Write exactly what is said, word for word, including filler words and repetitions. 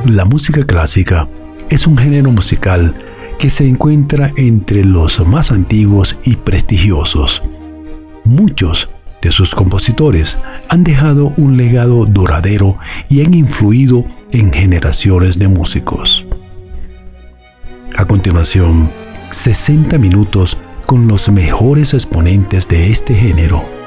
La música clásica es un género musical que se encuentra entre los más antiguos y prestigiosos. Muchos de sus compositores han dejado un legado duradero y han influido en generaciones de músicos. A continuación, sesenta minutos con los mejores exponentes de este género.